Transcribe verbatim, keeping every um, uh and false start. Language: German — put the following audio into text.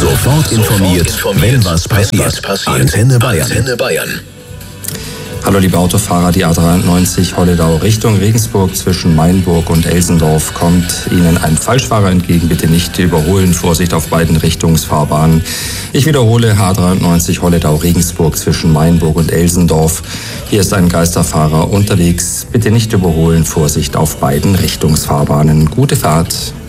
Sofort informiert, wenn was passiert. Antenne Bayern. Antenne Bayern. Hallo liebe Autofahrer, die A dreiundneunzig Holledau Richtung Regensburg zwischen Mainburg und Elsendorf kommt Ihnen ein Falschfahrer entgegen. Bitte nicht überholen, Vorsicht auf beiden Richtungsfahrbahnen. Ich wiederhole, A dreiundneunzig Holledau Regensburg zwischen Mainburg und Elsendorf. Hier ist ein Geisterfahrer unterwegs. Bitte nicht überholen, Vorsicht auf beiden Richtungsfahrbahnen. Gute Fahrt.